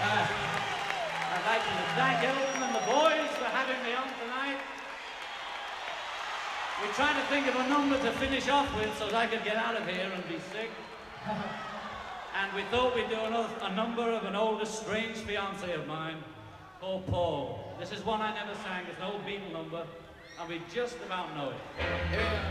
I'd like to thank Elton and the boys for having me on tonight. We're trying to think of a number to finish off with so that I could get out of here and be sick. And we thought we'd do a number of an old estranged fiancé of mine called Paul. This is one I never sang. It's an old Beatle number, and we just about know it.